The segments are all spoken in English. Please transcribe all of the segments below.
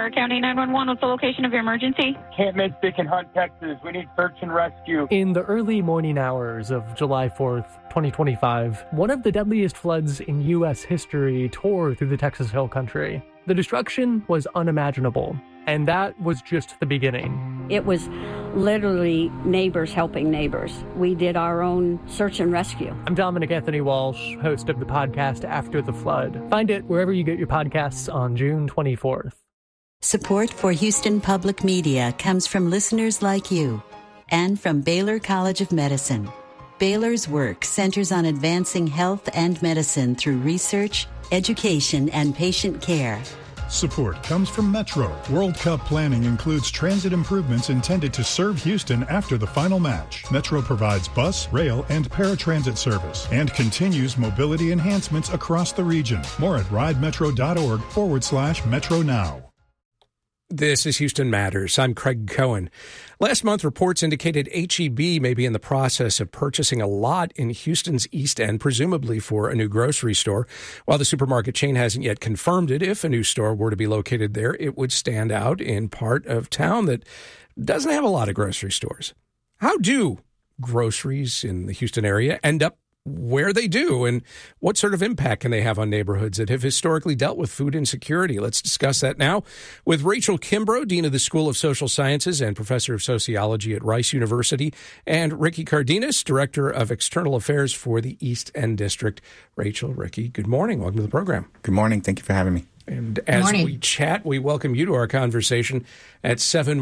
Stark County 911, what's the location of your emergency? Can't make Dick and Hunt, Texas. We need search and rescue. In the early morning hours of July 4th, 2025, one of the deadliest floods in U.S. history tore through the Texas Hill Country. The destruction was unimaginable, and that was just the beginning. It was literally neighbors helping neighbors. We did our own search and rescue. I'm Dominic Anthony Walsh, host of the podcast After the Flood. Find it wherever you get your podcasts on June 24th. Support for Houston Public Media comes from listeners like you and from Baylor College of Medicine. Baylor's work centers on advancing health and medicine through research, education, and patient care. Support comes from Metro. World Cup planning includes transit improvements intended to serve Houston after the final match. Metro provides bus, rail, and paratransit service and continues mobility enhancements across the region. More at ridemetro.org/Metro Now. This is Houston Matters. I'm Craig Cohen. Last month, reports indicated H-E-B may be in the process of purchasing a lot in Houston's East End, presumably for a new grocery store. While the supermarket chain hasn't yet confirmed it, if a new store were to be located there, it would stand out in part of town that doesn't have a lot of grocery stores. How do groceries in the Houston area end up where they do, and what sort of impact can they have on neighborhoods that have historically dealt with food insecurity? Let's discuss that now with Rachel Kimbrough, Dean of the School of Social Sciences and Professor of Sociology at Rice University, and Ricky Cardenas, Director of External Affairs for the East End District. Rachel, Ricky, good morning. Welcome to the program. Good morning. Thank you for having me. And as we chat, we welcome you to our conversation at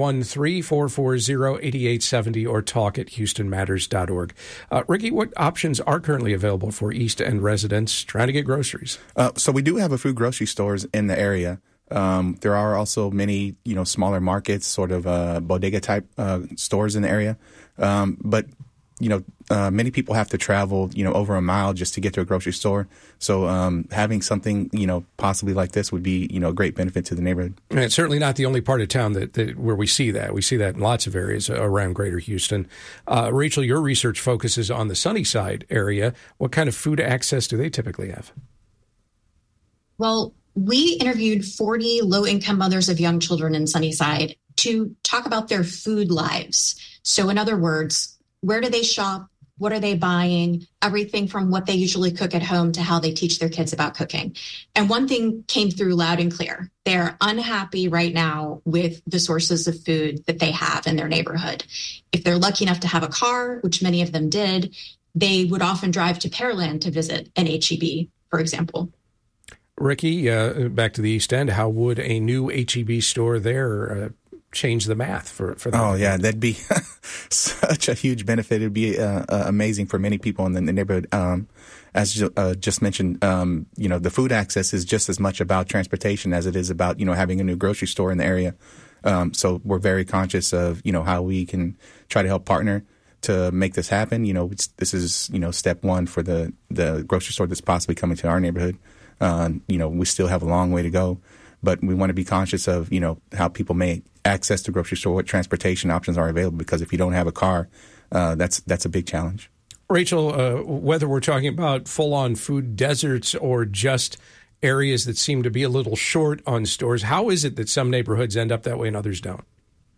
713-440-8870 or talk at houstonmatters.org. Ricky, what options are currently available for East End residents trying to get groceries? So we do have a few grocery stores in the area. There are also many, smaller markets, sort of bodega type stores in the area. But many people have to travel, over a mile just to get to a grocery store. So having something, possibly like this would be, a great benefit to the neighborhood. And it's certainly not the only part of town that where we see that. We see that in lots of areas around Greater Houston. Rachel, your research focuses on the Sunnyside area. What kind of food access do they typically have? Well, we interviewed 40 low-income mothers of young children in Sunnyside to talk about their food lives. So in other words, where do they shop? What are they buying? Everything from what they usually cook at home to how they teach their kids about cooking. And one thing came through loud and clear. They're unhappy right now with the sources of food that they have in their neighborhood. If they're lucky enough to have a car, which many of them did, they would often drive to Pearland to visit an H-E-B, for example. Ricky, back to the East End, how would a new H-E-B store there change the math for that? Oh, yeah, that'd be such a huge benefit. It'd be amazing for many people in the neighborhood. As just mentioned, the food access is just as much about transportation as it is about, having a new grocery store in the area. So we're very conscious of, how we can try to help partner to make this happen. This is, step one for the grocery store that's possibly coming to our neighborhood. We still have a long way to go, but we want to be conscious of, how people may access the grocery store, what transportation options are available, because if you don't have a car, that's a big challenge. Rachel, whether we're talking about full-on food deserts or just areas that seem to be a little short on stores, how is it that some neighborhoods end up that way and others don't?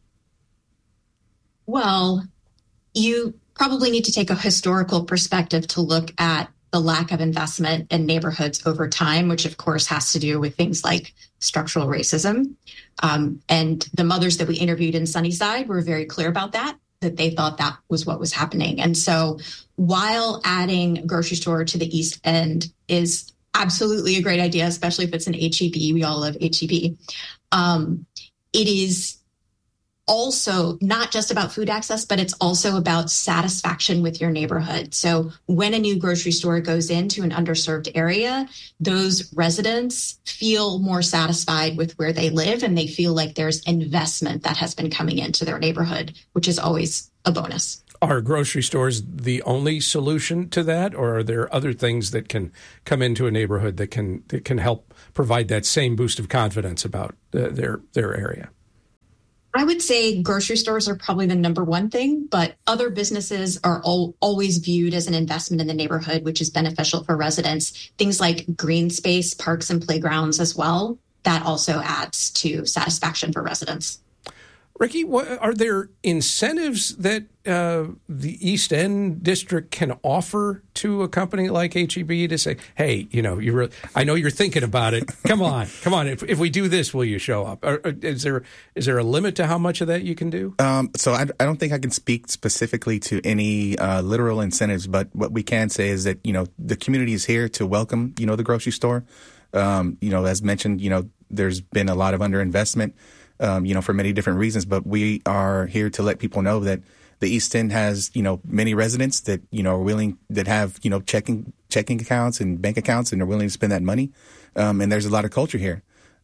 Well, you probably need to take a historical perspective to look at the lack of investment in neighborhoods over time, which of course has to do with things like structural racism. And the mothers that we interviewed in Sunnyside were very clear about that they thought that was what was happening. And so while adding a grocery store to the East End is absolutely a great idea, especially if it's an H-E-B, we all love H-E-B, it is also not just about food access, but it's also about satisfaction with your neighborhood. So when a new grocery store goes into an underserved area, those residents feel more satisfied with where they live, and they feel like there's investment that has been coming into their neighborhood, which is always a bonus. Are grocery stores the only solution to that, or are there other things that can come into a neighborhood that can help provide that same boost of confidence about their area? I would say grocery stores are probably the number one thing, but other businesses are always viewed as an investment in the neighborhood, which is beneficial for residents. Things like green space, parks and playgrounds as well. that also adds to satisfaction for residents. Ricky, are there incentives that the East End district can offer to a company like H-E-B to say, hey, I know you're thinking about it. Come on. If we do this, will you show up? Or is there a limit to how much of that you can do? So I don't think I can speak specifically to any literal incentives, but what we can say is that, the community is here to welcome, the grocery store. As mentioned, there's been a lot of underinvestment. For many different reasons, but we are here to let people know that the East End has, many residents that, are willing, that have, checking accounts and bank accounts and are willing to spend that money. And there's a lot of culture here.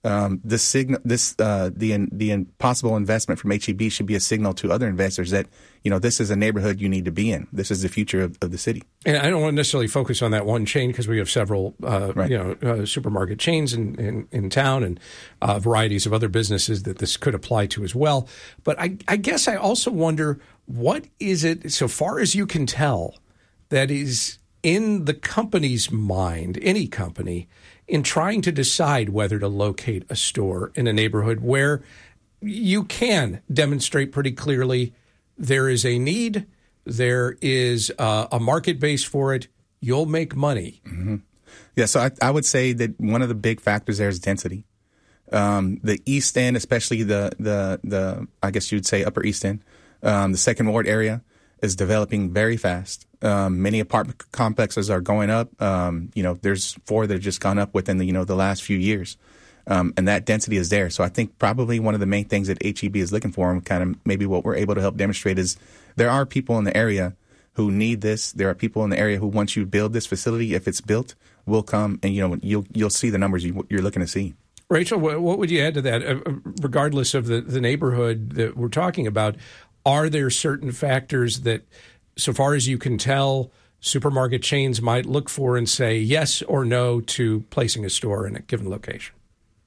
The possible investment from H-E-B should be a signal to other investors that, this is a neighborhood you need to be in. This is the future of the city. And I don't want to necessarily focus on that one chain because we have several, supermarket chains in town and varieties of other businesses that this could apply to as well. But I guess I also wonder, what is it, so far as you can tell, that is in the company's mind, any company, in trying to decide whether to locate a store in a neighborhood where you can demonstrate pretty clearly there is a need, there is a market base for it, you'll make money. Mm-hmm. Yeah, so I would say that one of the big factors there is density. The East End, especially the I guess you'd say Upper East End, the Second Ward area, is developing very fast. Many apartment complexes are going up. There's 4 that have just gone up within the last few years. And that density is there. So I think probably one of the main things that H-E-B is looking for, and kind of maybe what we're able to help demonstrate, is there are people in the area who need this. There are people in the area who, once you build this facility, if it's built, will come and you'll see the numbers you're looking to see. Rachel, what would you add to that? Regardless of the neighborhood that we're talking about, are there certain factors that, so far as you can tell, supermarket chains might look for and say yes or no to placing a store in a given location?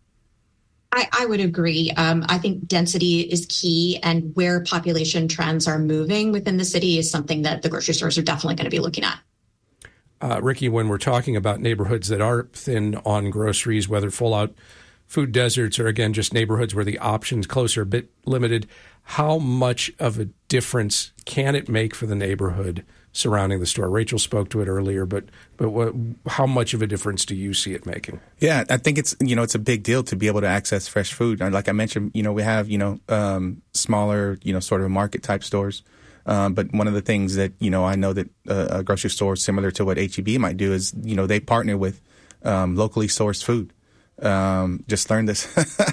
I would agree. I think density is key, and where population trends are moving within the city is something that the grocery stores are definitely going to be looking at. Ricky, when we're talking about neighborhoods that are thin on groceries, whether full-out food deserts or, again, just neighborhoods where the options close are a bit limited, how much of a difference can it make for the neighborhood surrounding the store? Rachel spoke to it earlier, but how much of a difference do you see it making? Yeah, I think it's a big deal to be able to access fresh food. Like I mentioned, we have smaller sort of market type stores. But one of the things that I know that a grocery store similar to what H-E-B might do is they partner with locally sourced food. Just learned this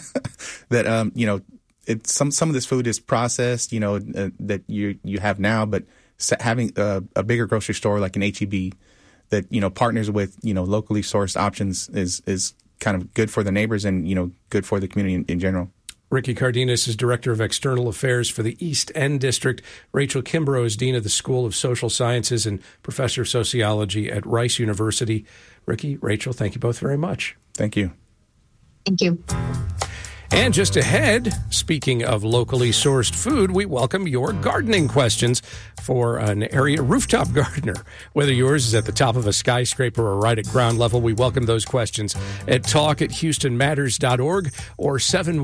that some of this food is processed, that you have now, but having a bigger grocery store like an H-E-B that partners with locally sourced options is kind of good for the neighbors and good for the community in general. Ricky Cardenas is Director of External Affairs for the East End District. Rachel Kimbrough is Dean of the School of Social Sciences and Professor of Sociology at Rice University. Ricky, Rachel, thank you both very much. Thank you. Thank you. And just ahead, speaking of locally sourced food, we welcome your gardening questions for an area rooftop gardener. Whether yours is at the top of a skyscraper or right at ground level, we welcome those questions at talk@houstonmatters.org or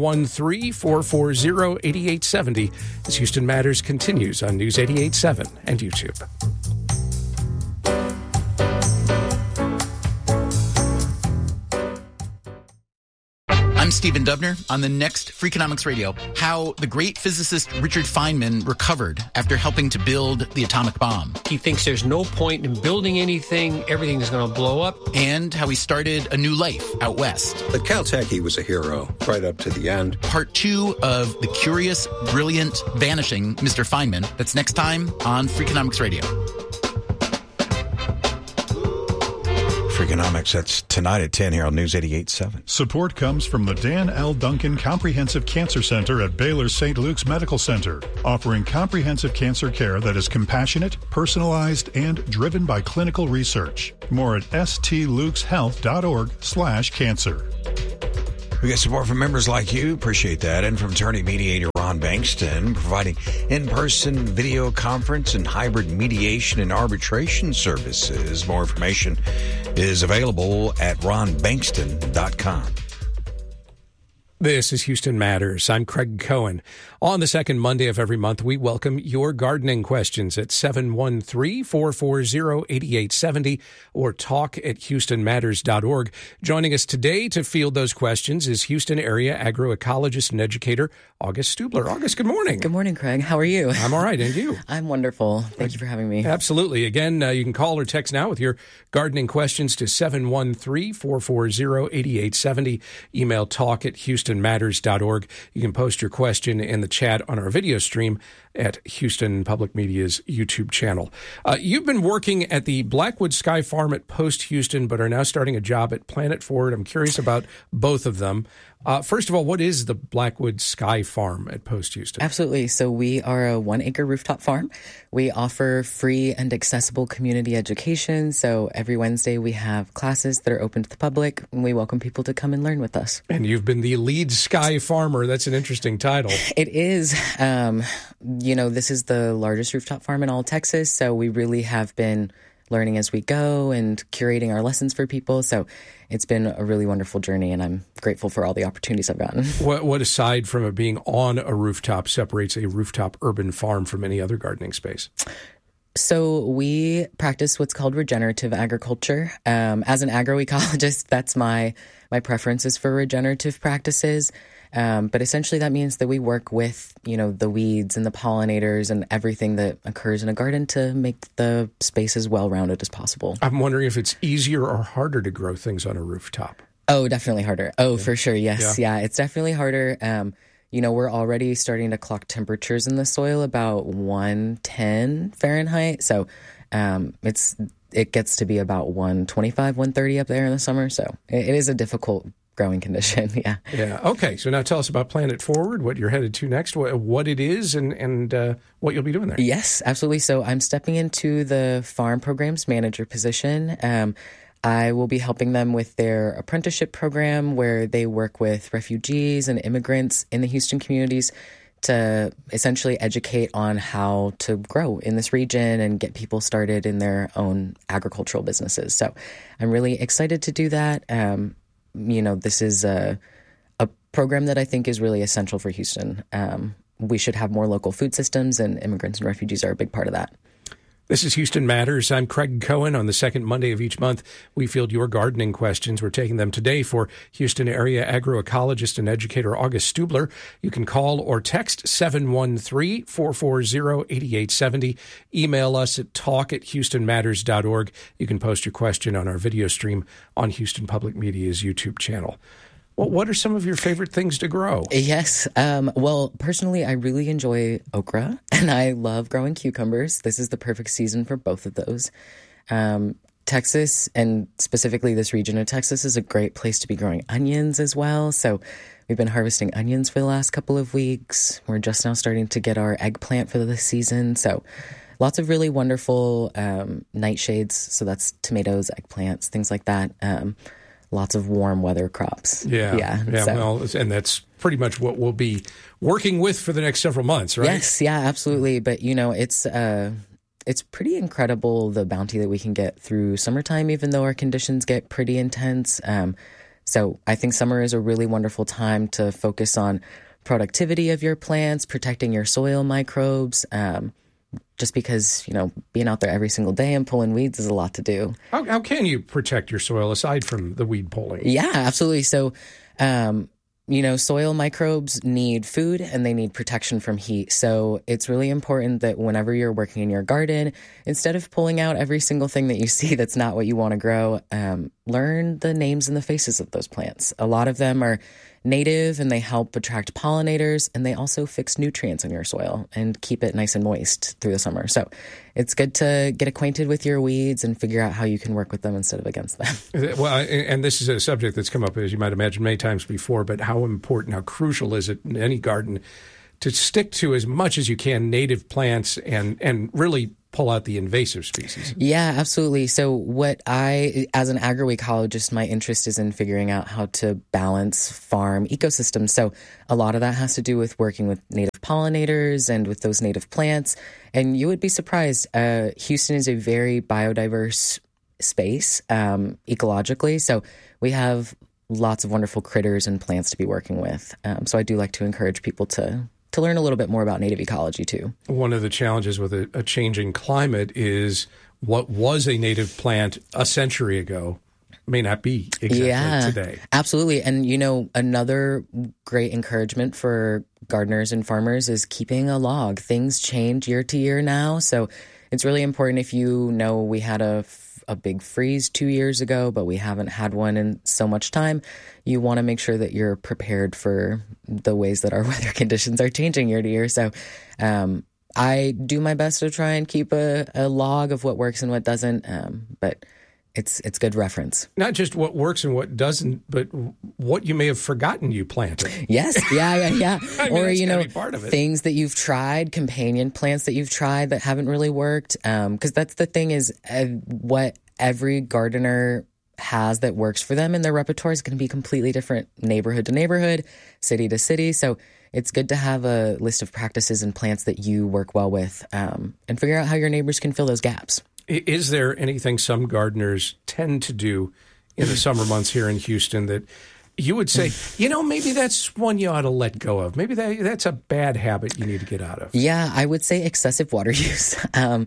713-440-8870 as Houston Matters continues on News 88.7 and YouTube. I'm Stephen Dubner. On the next Freakonomics Radio, how the great physicist Richard Feynman recovered after helping to build the atomic bomb. He thinks there's no point in building anything. Everything is going to blow up. And how he started a new life out west. At Caltech, he was a hero right up to the end. Part 2 of The Curious, Brilliant, Vanishing Mr. Feynman. That's next time on Freakonomics Radio. Freakonomics, that's tonight at 10 here on News 88.7. Support comes from the Dan L. Duncan Comprehensive Cancer Center at Baylor St. Luke's Medical Center, offering comprehensive cancer care that is compassionate, personalized, and driven by clinical research. More at stlukeshealth.org/cancer. We got support from members like you. Appreciate that. And from attorney mediator Ron Bankston, providing in-person video conference and hybrid mediation and arbitration services. More information is available at ronbankston.com. This is Houston Matters. I'm Craig Cohen. On the second Monday of every month, we welcome your gardening questions at 713-440-8870 or talk@houstonmatters.org. Joining us today to field those questions is Houston area agroecologist and educator August Stubler. August, good morning. Good morning, Craig. How are you? I'm all right. And you? I'm wonderful. Thank you for having me. Absolutely. Again, you can call or text now with your gardening questions to 713-440-8870. Email talk@houstonmatters.org. You can post your question in the chat on our video stream at Houston Public Media's YouTube channel. You've been working at the Blackwood Sky Farm at Post Houston, but are now starting a job at Planet Forward. I'm curious about both of them. First of all, what is the Blackwood Sky Farm at Post Houston? Absolutely. So we are a 1-acre rooftop farm. We offer free and accessible community education. So every Wednesday we have classes that are open to the public, and we welcome people to come and learn with us. And you've been the lead sky farmer. That's an interesting title. It is. This is the largest rooftop farm in all of Texas. So we really have been learning as we go and curating our lessons for people. So it's been a really wonderful journey, and I'm grateful for all the opportunities I've gotten. What aside from it being on a rooftop, separates a rooftop urban farm from any other gardening space? So we practice what's called regenerative agriculture. As an agroecologist, that's my preference is for regenerative practices. But essentially that means that we work with, the weeds and the pollinators and everything that occurs in a garden to make the space as well-rounded as possible. I'm wondering if it's easier or harder to grow things on a rooftop. Oh, definitely harder. Oh, yeah. For sure. Yes. Yeah, it's definitely harder. We're already starting to clock temperatures in the soil about 110 Fahrenheit. So it gets to be about 125, 130 up there in the summer. So it is a difficult growing condition. Yeah. Yeah. Okay. So now tell us about Planet Forward, what you're headed to next, what it is, and what you'll be doing there. Yes, absolutely. So I'm stepping into the farm programs manager position. I will be helping them with their apprenticeship program where they work with refugees and immigrants in the Houston communities to essentially educate on how to grow in this region and get people started in their own agricultural businesses. So I'm really excited to do that. This is a program that I think is really essential for Houston. We should have more local food systems, and immigrants and refugees are a big part of that. This is Houston Matters. I'm Craig Cohen. On the second Monday of each month, we field your gardening questions. We're taking them today for Houston area agroecologist and educator August Stubler. You can call or text 713-440-8870. Email us at talk@houstonmatters.org. You can post your question on our video stream on Houston Public Media's YouTube channel. Well, what are some of your favorite things to grow? Yes. Well, personally, I really enjoy okra, and I love growing cucumbers. This is the perfect season for both of those. Texas, and specifically this region of Texas, is a great place to be growing onions as well. So we've been harvesting onions for the last couple of weeks. We're just now starting to get our eggplant for the season. So lots of really wonderful nightshades. So that's tomatoes, eggplants, things like that. Lots of warm weather crops. Yeah. So. Well, and that's pretty much what we'll be working with for the next several months, right? Yes, yeah, absolutely. But, it's pretty incredible the bounty that we can get through summertime, even though our conditions get pretty intense. So I think summer is a really wonderful time to focus on productivity of your plants, protecting your soil microbes, just because, being out there every single day and pulling weeds is a lot to do. How can you protect your soil aside from the weed pulling? Yeah, absolutely. So, soil microbes need food and they need protection from heat. So it's really important that whenever you're working in your garden, instead of pulling out every single thing that you see that's not what you want to grow, learn the names and the faces of those plants. A lot of them are native and they help attract pollinators, and they also fix nutrients in your soil and keep it nice and moist through the summer. So it's good to get acquainted with your weeds and figure out how you can work with them instead of against them. Well, and this is a subject that's come up, as you might imagine, many times before, but how important, how crucial is it in any garden to stick to as much as you can native plants and really pull out the invasive species? Yeah, absolutely. So what as an agroecologist, my interest is in figuring out how to balance farm ecosystems. So a lot of that has to do with working with native pollinators and with those native plants. And you would be surprised, Houston is a very biodiverse space ecologically. So we have lots of wonderful critters and plants to be working with. So I do like to encourage people to learn a little bit more about native ecology too. One of the challenges with a changing climate is what was a native plant a century ago may not be exactly today. Absolutely. And, another great encouragement for gardeners and farmers is keeping a log. Things change year to year now. So it's really important if we had a big freeze 2 years ago, but we haven't had one in so much time, you want to make sure that you're prepared for the ways that our weather conditions are changing year to year. So I do my best to try and keep a log of what works and what doesn't, but it's good reference. Not just what works and what doesn't, but what you may have forgotten you planted. Yes, yeah. Or part of it. Things that you've tried, companion plants that you've tried that haven't really worked. Because that's the thing is what every gardener has that works for them in their repertoire is going to be completely different neighborhood to neighborhood, city to city. So it's good to have a list of practices and plants that you work well with and figure out how your neighbors can fill those gaps. Is there anything some gardeners tend to do in the summer months here in Houston that you would say, maybe that's one you ought to let go of? Maybe that's a bad habit you need to get out of. Yeah, I would say excessive water use. I'm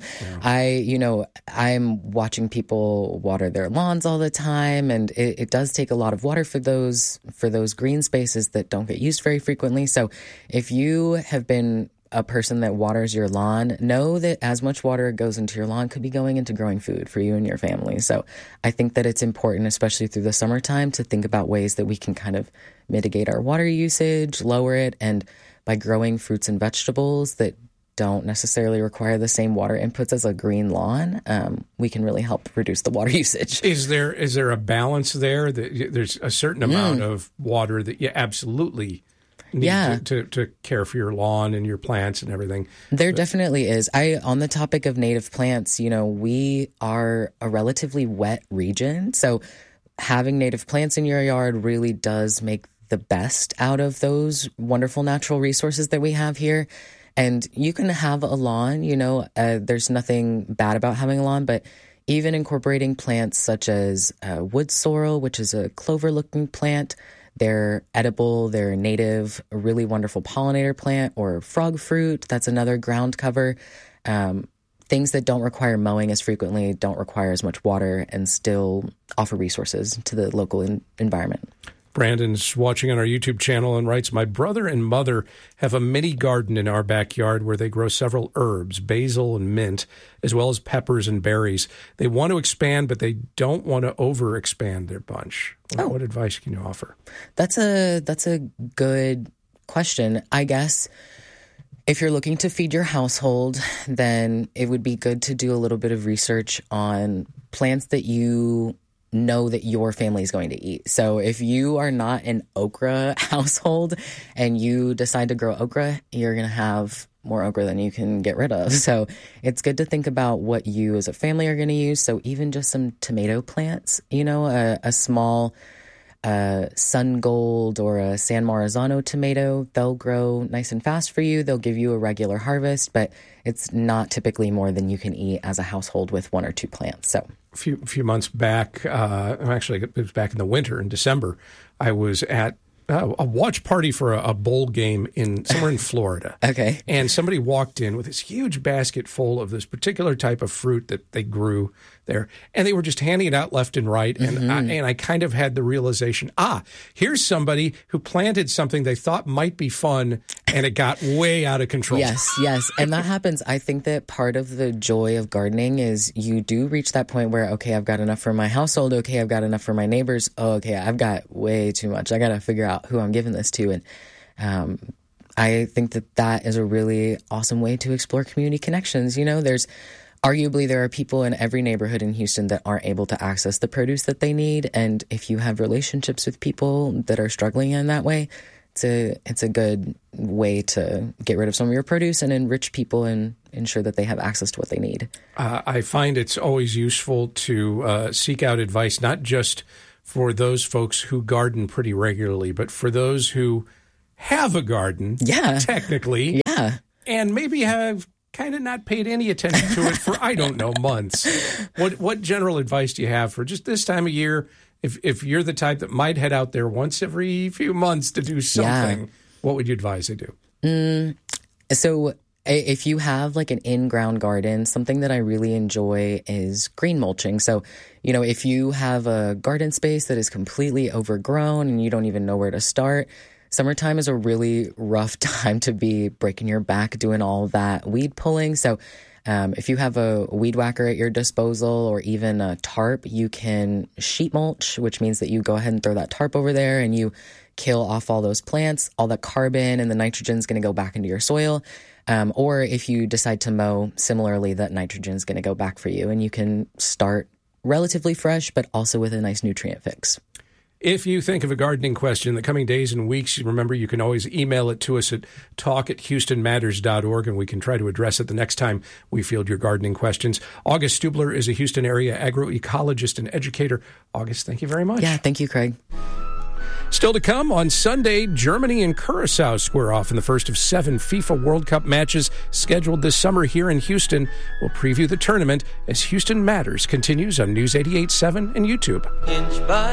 watching people water their lawns all the time, and it does take a lot of water for those green spaces that don't get used very frequently. So if you have been a person that waters your lawn, know that as much water goes into your lawn could be going into growing food for you and your family. So I think that it's important, especially through the summertime, to think about ways that we can kind of mitigate our water usage, lower it, and by growing fruits and vegetables that don't necessarily require the same water inputs as a green lawn, we can really help reduce the water usage. Is there a balance there? That there's a certain amount of water that you absolutely need to care for your lawn and your plants and everything. There definitely is. On the topic of native plants, we are a relatively wet region. So having native plants in your yard really does make the best out of those wonderful natural resources that we have here. And you can have a lawn, there's nothing bad about having a lawn, but even incorporating plants such as wood sorrel, which is a clover-looking plant. They're edible, they're native, a really wonderful pollinator plant, or frog fruit. That's another ground cover. Things that don't require mowing as frequently, don't require as much water, and still offer resources to the local environment. Brandon's watching on our YouTube channel and writes, my brother and mother have a mini garden in our backyard where they grow several herbs, basil and mint, as well as peppers and berries. They want to expand, but they don't want to overexpand their bunch. What advice can you offer? That's a good question. I guess if you're looking to feed your household, then it would be good to do a little bit of research on plants that you know that your family is going to eat. So if you are not an okra household and you decide to grow okra, you're going to have more okra than you can get rid of. So it's good to think about what you as a family are going to use. So even just some tomato plants, a small Sun Gold or a San Marzano tomato, they'll grow nice and fast for you. They'll give you a regular harvest, but it's not typically more than you can eat as a household with one or two plants. So a few months back, actually it was back in the winter in December, I was at a watch party for a bowl game somewhere in Florida. Okay. And somebody walked in with this huge basket full of this particular type of fruit that they grew there. And they were just handing it out left and right. And I kind of had the realization, here's somebody who planted something they thought might be fun, and it got way out of control. Yes. And that happens. I think that part of the joy of gardening is you do reach that point where, okay, I've got enough for my household. Okay, I've got enough for my neighbors. Oh, okay, I've got way too much. I got to figure out who I'm giving this to. And I think that is a really awesome way to explore community connections. Arguably, there are people in every neighborhood in Houston that aren't able to access the produce that they need. And if you have relationships with people that are struggling in that way, it's a good way to get rid of some of your produce and enrich people and ensure that they have access to what they need. I find it's always useful to seek out advice, not just for those folks who garden pretty regularly, but for those who have a garden, technically, and maybe have kind of not paid any attention to it for, I don't know, months. What general advice do you have for just this time of year if you're the type that might head out there once every few months to do something, what would you advise they do? So if you have like an in-ground garden, something that I really enjoy is green mulching. So, if you have a garden space that is completely overgrown and you don't even know where to start, summertime is a really rough time to be breaking your back doing all that weed pulling. So if you have a weed whacker at your disposal or even a tarp, you can sheet mulch, which means that you go ahead and throw that tarp over there and you kill off all those plants. All the carbon and the nitrogen is going to go back into your soil. Or if you decide to mow, similarly, that nitrogen is going to go back for you. And you can start relatively fresh, but also with a nice nutrient fix. If you think of a gardening question in the coming days and weeks, remember you can always email it to us at talk@houstonmatters.org, and we can try to address it the next time we field your gardening questions. August Stubler is a Houston area agroecologist and educator. August, thank you very much. Yeah, thank you, Craig. Still to come on Sunday, Germany and Curacao square off in the first of 7 FIFA World Cup matches scheduled this summer here in Houston. We'll preview the tournament as Houston Matters continues on News 88.7 and YouTube.